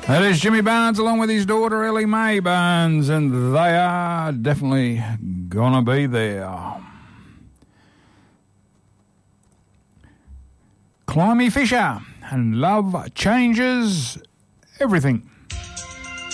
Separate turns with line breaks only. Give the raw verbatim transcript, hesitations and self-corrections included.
That is Jimmy Barnes along with his daughter Ellie Mae Barnes, and they are definitely gonna be there. Climby Fisher and Love Changes Everything.